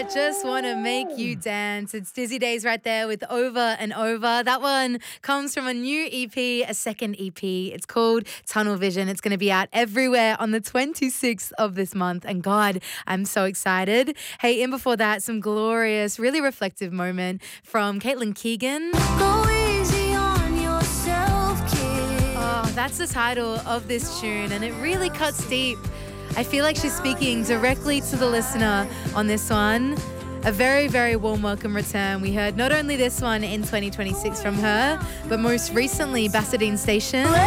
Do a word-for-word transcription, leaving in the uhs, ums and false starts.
Just want to make you dance. It's Dizzy Days right there with Over and Over. That one comes from a new E P, a second E P. It's called Tunnel Vision. It's going to be out everywhere on the twenty-sixth of this month. And God, I'm so excited. Hey, in before that, some glorious, really reflective moment from Caitlin Keegan. Go easy on yourself, kid. Oh, that's the title of this tune, and it really cuts deep. I feel like she's speaking directly to the listener on this one. A very, very warm welcome return. We heard not only this one in twenty twenty-six from her, but most recently Bassadine Station.